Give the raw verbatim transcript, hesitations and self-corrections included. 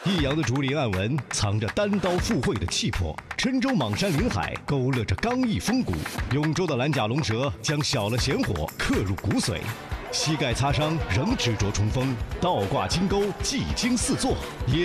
益阳的竹林暗纹藏着单刀赴会的气魄，郴州莽山林海勾勒着刚毅风骨，永州的蓝甲龙蛇将小了闲火刻入骨髓。膝盖擦伤仍执着冲锋，倒挂金钩技惊四座。